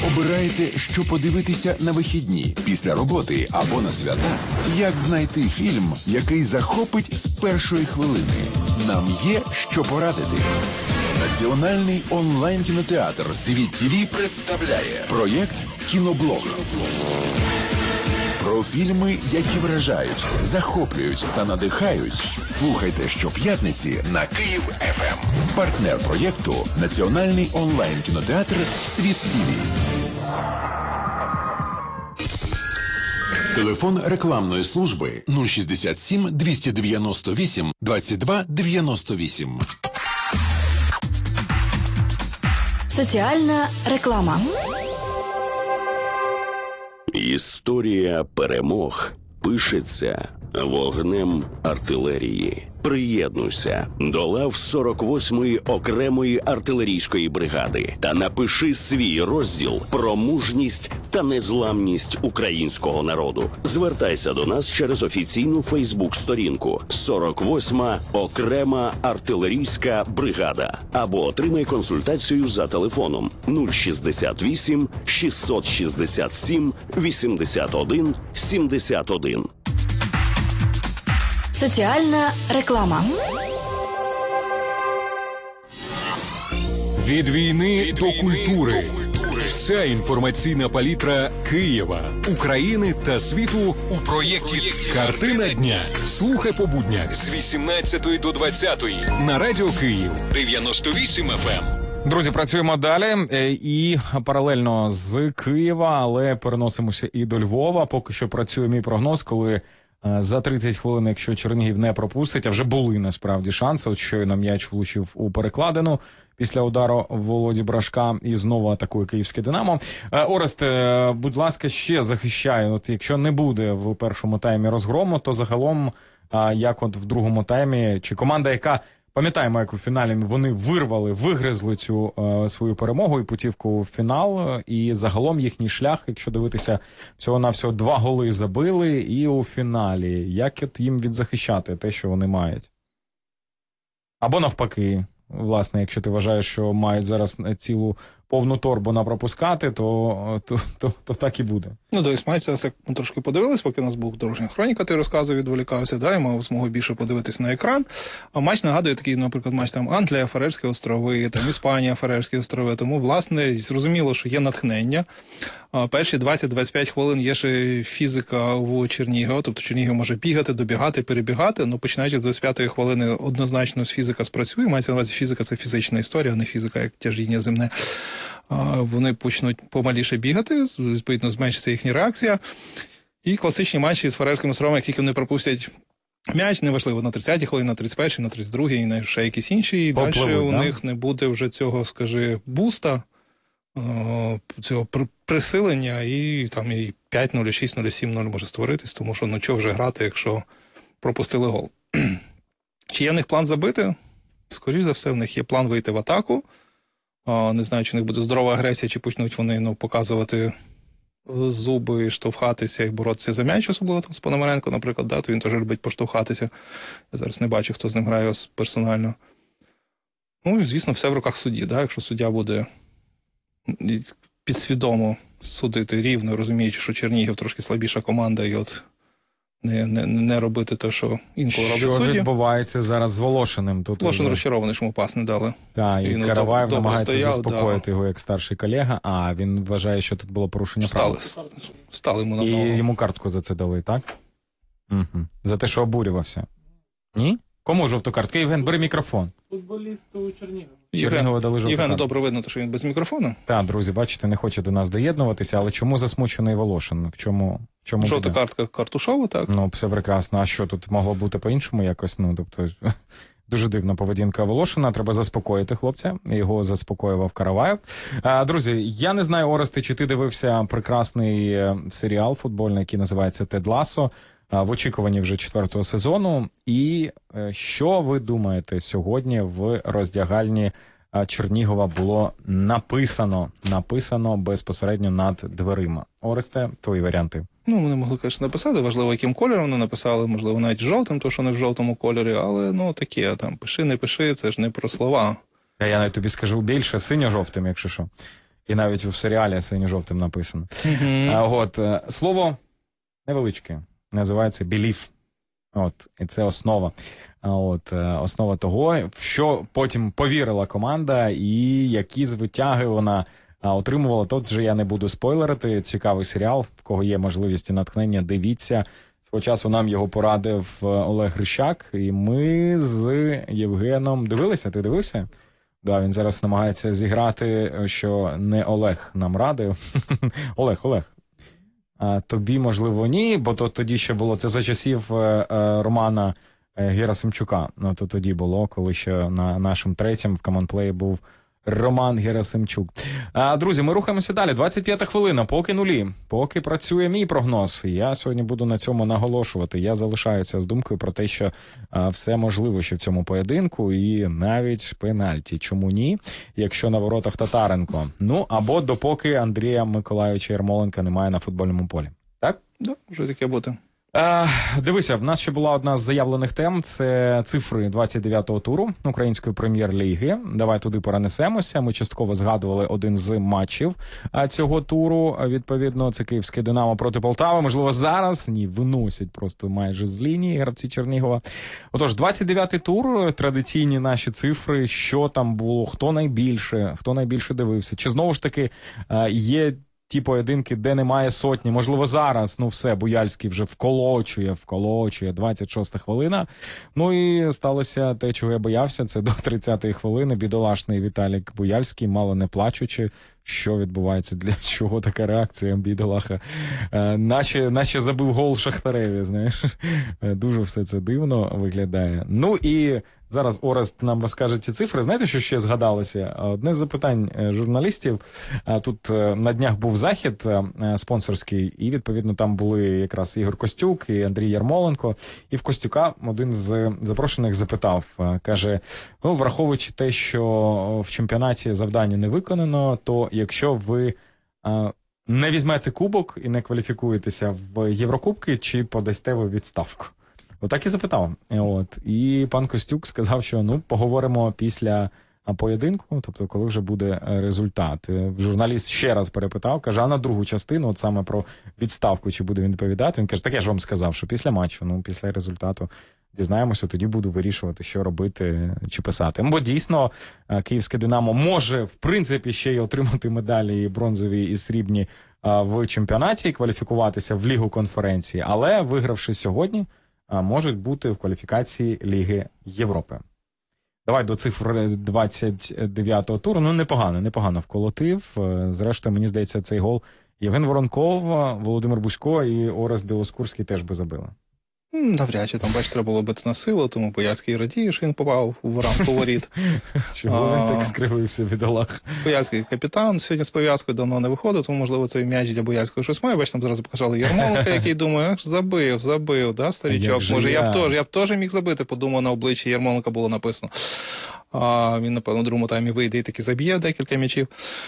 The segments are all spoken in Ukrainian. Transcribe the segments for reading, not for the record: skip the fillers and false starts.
Обираєте, що подивитися на вихідні, після роботи або на свята? Як знайти фільм, який захопить з першої хвилини? Нам є що порадити. Національний онлайн-кінотеатр «Світ ТВ» представляє проєкт «Кіноблог». Про фільми, які вражають, захоплюють та надихають. Слухайте щоп'ятниці на Київ ФМ. Партнер проєкту – Національний онлайн-кінотеатр «Світ ТВ». Телефон рекламної служби 067 298 22 98. Соціальна реклама. Історія перемог пишеться вогнем артилерії. Приєднуйся до лав 48-ї окремої артилерійської бригади та напиши свій розділ про мужність та незламність українського народу. Звертайся до нас через офіційну фейсбук-сторінку 48-ма окрема артилерійська бригада або отримай консультацію за телефоном 068 667 81 71. Соціальна реклама. Від війни до культури. Вся інформаційна палітра Києва, України та світу у проєкті «Картина дня». Слухай по буднях з 18 до 20 на Радіо Київ 98 FM. Друзі, працюємо далі і паралельно з Києва, але переносимося і до Львова. Поки що працює мій прогноз, коли за 30 хвилин, якщо Чернігів не пропустить, а вже були насправді шанси, от щойно м'яч влучив у перекладину після удару Володі Брашка і знову атакує київське «Динамо». Орест, будь ласка, ще захищай, от якщо не буде в першому таймі розгрому, то загалом, як от в другому таймі, чи команда, яка, пам'ятаємо, як у фіналі вони вигризли цю свою перемогу і путівку в фінал, і загалом їхній шлях, якщо дивитися, всього-навсього 2 голи забили і у фіналі. Як от їм відзахищати те, що вони мають? Або навпаки, власне, якщо ти вважаєш, що мають зараз цілу повну торбу напропускати, то так і буде. Ну, тобто, матч зараз як ми трошки подивились, поки у нас був дорожня хроніка, ти розказував, відволікався, да, і мав змогу більше подивитися на екран. А матч нагадує такий, наприклад, матч там Англія, Фарерські острови, там Іспанія, Фарерські острови. Тому, власне, зрозуміло, що є натхнення. Перші 20-25 хвилин є ще фізика у Чернігова, тобто Чернігів може бігати, добігати, перебігати, але починаючи з 25-ї хвилини однозначно фізика спрацює. Мається на увазі фізика – це фізична історія, а не фізика як тяжіння земне. Вони почнуть помаліше бігати, відповідно зменшиться їхня реакція. І класичні матчі з Фарерськими островами, як тільки вони пропустять м'яч, неважливо, на 30-й хвилині, на 31-й, на 32-й, і на ще якісь інші, і далі у них не буде вже цього, скажи, буста, цього присилення, і там і 5-0, 6-0, 7-0 може створитись, тому що, ну, чого вже грати, якщо пропустили гол. Чи є в них план забити? Скоріш за все, в них є план вийти в атаку. Не знаю, чи в них буде здорова агресія, чи почнуть вони показувати зуби, штовхатися і боротися за м'яч, особливо там з Пономаренко, наприклад, да, то він теж любить поштовхатися. Я зараз не бачу, хто з ним грає персонально. Ну, і, звісно, все в руках судді, да, якщо суддя буде підсвідомо судити рівно, розуміючи, що Чернігів трошки слабіша команда, і от не робити те, що інколи роблять судді. Що відбувається зараз з Волошиним? Волошин розчарований, що йому пас не дали. Так, і Караваєв намагається заспокоїти його як старший колега, а він вважає, що тут було порушення права. Стали йому на ногу. І йому картку за це дали, так? Угу. За те, що обурювався. Ні? Кому жовту картку? Євген, бери мікрофон. Футболісту Чернігова. Чернігова дали жовту картку. Євгену добре видно, що він без мікрофона. Так, друзі, бачите, не хоче до нас доєднуватися, але чому засмучений Волошин? В чому жовта картка Картушова, так? Ну, все прекрасно. А що тут могло бути по-іншому якось? Ну, тобто, дуже дивна поведінка Волошина. Треба заспокоїти хлопця. Його заспокоював Караваєв. Друзі, я не знаю, Оресте, чи ти дивився прекрасний серіал футбольний, який називається «Тед Лассо», в очікуванні вже 4-го сезону. І що ви думаєте, сьогодні в роздягальні Чернігова було написано безпосередньо над дверима? Оресте, твої варіанти. Ну, вони могли, звісно, написати, важливо, яким кольором вони написали, можливо, навіть жовтим, тому що не в жовтому кольорі, але, ну, таке, там, пиши, не пиши, це ж не про слова. Я навіть тобі скажу більше, синьо-жовтим, якщо що. І навіть у серіалі синьо-жовтим написано. Слово невеличке, називається «belief». І це основа. Основа того, в що потім повірила команда і які звитяги вона отримувала. Тут вже я не буду спойлерити. Цікавий серіал, в кого є можливість і натхнення, дивіться. Свого часу нам його порадив Олег Грищак, і ми з Євгеном дивилися. Ти дивився? Да, він зараз намагається зіграти, що не Олег нам радив. Олег. А тобі, можливо, ні, бо то тоді ще було, це за часів Романа Герасимчука. То тоді було, коли ще на нашому третьому в командплеї був Роман Герасимчук. Друзі, ми рухаємося далі. 25-та хвилина, поки нулі. Поки працює мій прогноз. Я сьогодні буду на цьому наголошувати. Я залишаюся з думкою про те, що все можливо ще в цьому поєдинку і навіть пенальті. Чому ні? Якщо на воротах Татаренко. Або допоки Андрія Миколайовича Ярмоленка немає на футбольному полі. Так? Да, вже таке бути. Дивися, в нас ще була одна з заявлених тем, це цифри 29-го туру Української прем'єр-ліги. Давай туди перенесемося. Ми частково згадували один з матчів цього туру. Відповідно, це київське «Динамо» проти Полтави. Можливо, зараз? Ні, виносять просто майже з лінії гравці Чернігова. Отож, 29-й тур, традиційні наші цифри, що там було, хто найбільше дивився. Чи знову ж таки є ті поєдинки, де немає сотні, можливо, зараз, все, Буяльський вже вколочує, 26-та хвилина. І сталося те, чого я боявся, це до 30-ї хвилини бідолашний Віталік Буяльський, мало не плачучи, що відбувається, для чого така реакція, бідолаха. Наче забив гол Шахтареві, знаєш. Дуже все це дивно виглядає. І зараз Орест нам розкаже ці цифри. Знаєте, що ще згадалося? Одне з запитань журналістів. Тут на днях був захід спонсорський, і, відповідно, там були якраз Ігор Костюк і Андрій Ярмоленко. І в Костюка один з запрошених запитав, каже, враховуючи те, що в чемпіонаті завдання не виконано, то якщо ви не візьмете кубок і не кваліфікуєтеся в Єврокубки, чи подасте ви відставку? Отак і запитав. І пан Костюк сказав, що поговоримо після поєдинку, тобто коли вже буде результат. Журналіст ще раз перепитав, каже, а на другу частину, саме про відставку, чи буде він відповідати, він каже, так я ж вам сказав, що після матчу, після результату дізнаємося, тоді буду вирішувати, що робити чи писати. Бо дійсно київське «Динамо» може, в принципі, ще й отримати медалі бронзові і срібні в чемпіонаті, і кваліфікуватися в Лігу конференції, але вигравши сьогодні, можуть бути в кваліфікації Ліги Європи. Давай до цифр 29-го туру. Непогано вколотив. Зрештою, мені здається, цей гол Євген Воронков, Володимир Бузько і Орест Білоскурський теж би забили. Навряд чи, треба було бити на силу, тому Боярський радіє, що він попав в рамку воріт. Чого він так скривився, бідолах? Боярський капітан, сьогодні з пов'язкою давно не виходить, тому, можливо, цей м'яч для Боярського щось має. Бачите, там зараз показали Ярмоленка, який думає, забив, да, старичок? Може, я б теж міг забити, подумав, на обличчі Ярмоленка було написано. Він, напевно, в другому таймі вийде і таки заб'є декілька м'ячів,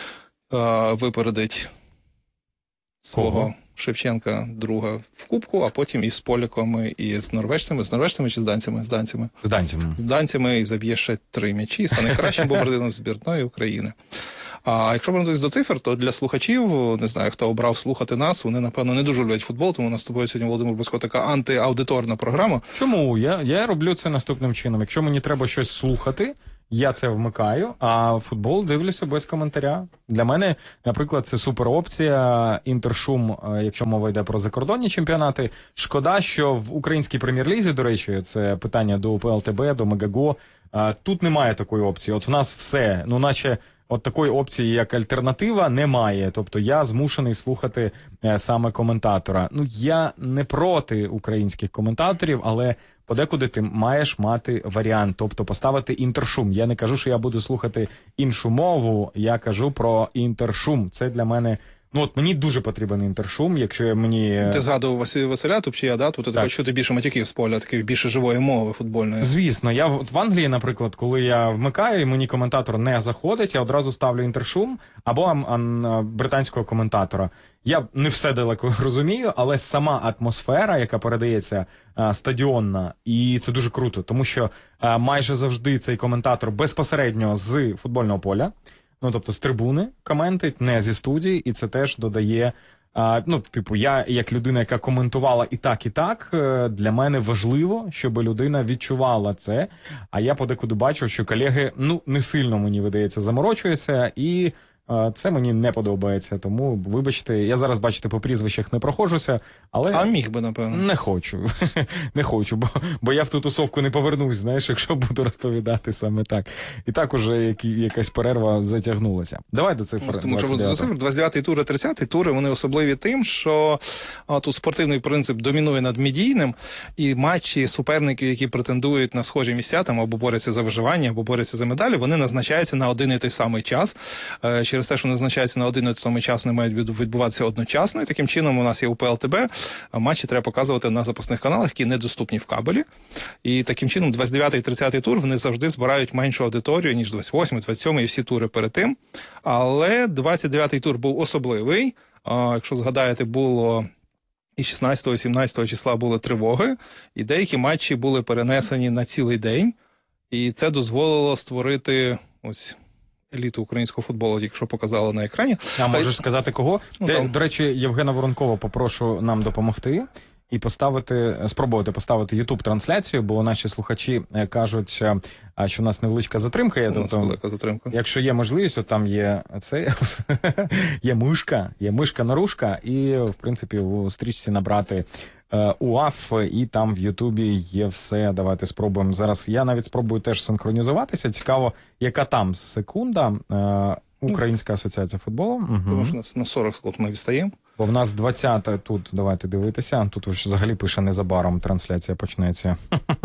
випередить свого Шевченка друга в кубку, а потім і з поляками, і з норвежцями чи з данцями? З данцями, і заб'є ще 3 м'ячі, і стане кращим бомбардиром збірної України. А якщо повернутися до цифр, то для слухачів, не знаю, хто обрав слухати нас, вони, напевно, не дуже люблять футбол, тому у нас з тобою сьогодні, Володимир Бузько, така антиаудиторна програма. Чому? Я роблю це наступним чином. Якщо мені треба щось слухати, я це вмикаю, а футбол дивлюся без коментаря. Для мене, наприклад, це суперопція, інтершум, якщо мова йде про закордонні чемпіонати. Шкода, що в українській прем'єр-лізі, до речі, це питання до УПЛ-ТБ, до Мегаго, тут немає такої опції. От в нас все, наче от такої опції, як альтернатива, немає. Тобто я змушений слухати саме коментатора. Я не проти українських коментаторів, але подекуди ти маєш мати варіант, тобто поставити інтершум. Я не кажу, що я буду слухати іншу мову, я кажу про інтершум. Це для мене, мені дуже потрібен інтершум, якщо мені... Ти згадував Василя Тупчія, да? Тут ти хочеш чути більше матюків з поля, такої більше живої мови футбольної. Звісно, я в Англії, наприклад, коли я вмикаю, і мені коментатор не заходить, я одразу ставлю інтершум або британського коментатора. Я не все далеко розумію, але сама атмосфера, яка передається, стадіонна, і це дуже круто, тому що майже завжди цей коментатор безпосередньо з футбольного поля. ну, тобто з трибуни коментить, не зі студії, і це теж додає... Ну, типу, я, як людина, яка коментувала і так, для мене важливо, щоб людина відчувала це. А я подекуди бачу, що колеги, ну, не сильно, мені видається, заморочуються, і це мені не подобається. Тому, вибачте, я зараз, бачите, по прізвищах не проходжуся, але... А міг би, напевно. Не хочу. Не хочу, бо я в ту тусовку не повернусь, знаєш, якщо буду розповідати саме так. І так уже якась перерва затягнулася. Давай до цифри 29-й тур і 30-й тури, вони особливі тим, що тут спортивний принцип домінує над медійним, і матчі суперників, які претендують на схожі місця, там або борються за виживання, або борються за медалі, вони назначаються на один і той самий час. Через те, що назначаються на один і той самий час, вони мають відбуватися одночасно, і таким чином у нас є УПЛ ТБ, матчі треба показувати на запасних каналах, які недоступні в кабелі. І таким чином 29-й і 30-й тур вони завжди збирають меншу аудиторію, ніж 28-й, 27-й і всі тури перед тим. Але 29-й тур був особливий. Якщо згадаєте, було і 16-го, і 17-го числа були тривоги, і деякі матчі були перенесені на цілий день. І це дозволило створити ось... еліту українського футболу, тільки що показали на екрані. А можеш сказати кого? Ну, до речі, Євгена Воронкова попрошу нам допомогти і спробувати поставити YouTube-трансляцію, бо наші слухачі кажуть, що у нас невеличка затримка є. У нас велика затримка. Якщо є можливість, от там є є мишка-нарушка, і, в принципі, у стрічці набрати УАФ, і там в Ютубі є все. Давайте спробуємо. Зараз я навіть спробую теж синхронізуватися. Цікаво, яка там секунда. Українська асоціація футболу. Тому що на 40 секунд ми відстаємо. Бо в нас 20-та тут, давайте дивитися. Тут вже взагалі пише незабаром трансляція почнеться.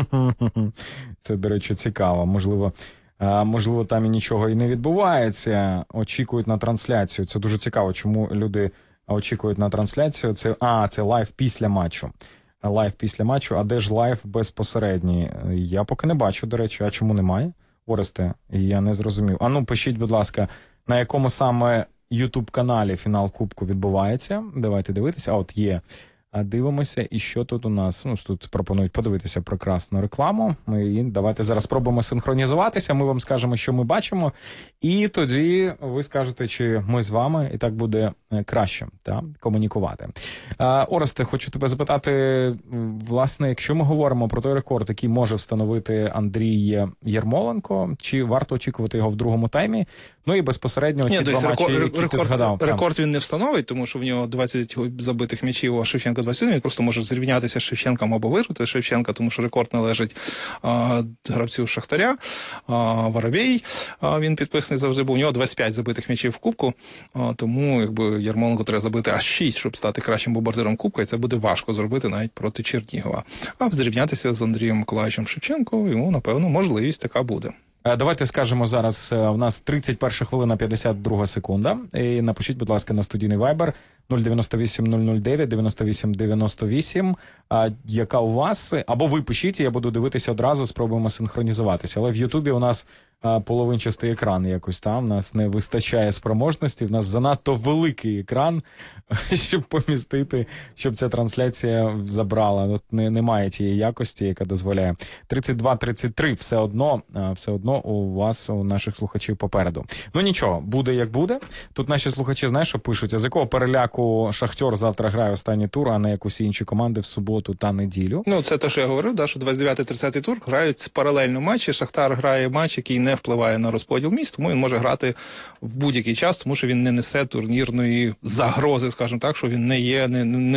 Це, до речі, цікаво. Можливо, там і нічого і не відбувається. Очікують на трансляцію. Це дуже цікаво, чому люди очікують на трансляцію. Це лайв після матчу. Лайв після матчу. А де ж лайв безпосередній? Я поки не бачу, до речі. А чому немає? Оресте, я не зрозумів. Пишіть, будь ласка, на якому саме YouTube-каналі фінал Кубку відбувається. Давайте дивитися. От є. Дивимося, і що тут у нас? Тут пропонують подивитися прекрасну рекламу. І давайте зараз спробуємо синхронізуватися. Ми вам скажемо, що ми бачимо. І тоді ви скажете, чи ми з вами, і так буде краще комунікувати. Оресте, хочу тебе запитати, власне, якщо ми говоримо про той рекорд, який може встановити Андрій Єрмоленко, чи варто очікувати його в другому таймі? Ну і безпосередньо ті два матчі, які ти згадав. Рекорд він не встановить, тому що в нього 20 забитих м'ячів, а Шевченка 21. Він просто може зрівнятися з Шевченком або вирвати Шевченка, тому що рекорд належить гравцю Шахтаря. Воробей, він підписаний завжди був. У нього 25 забитих м'ячів в Кубку, тому якби Ярмоленко треба забити аж 6, щоб стати кращим бомбардиром Кубка, і це буде важко зробити навіть проти Чернігова. А зрівнятися з Андрієм Миколаївичем Шевченко, йому, напевно, можливість така буде. Давайте скажемо зараз, у нас 31 хвилина, 52 секунда. І напишіть, будь ласка, на студійний Viber 098 009 98 98. Яка у вас? Або ви пишіть, я буду дивитися одразу, спробуємо синхронізуватися. Але в Ютубі у нас половинчастий екран якось там, у нас не вистачає спроможності, в нас занадто великий екран, щоб помістити, щоб ця трансляція забрала. От немає тієї якості, яка дозволяє. 32-33 все одно у вас, у наших слухачів попереду. Ну нічого, буде як буде. Тут наші слухачі, знаєш, що пишуть, а з якого переляку Шахтер завтра грає останній тур, а не як усі інші команди в суботу та неділю? Ну, це те, що я говорив, що 29-30 тур грають паралельно матчі. Шахтар грає матч, який не впливає на розподіл місць, тому він може грати в будь-який час, тому що він не несе турнірної загрози, скажімо так, що він не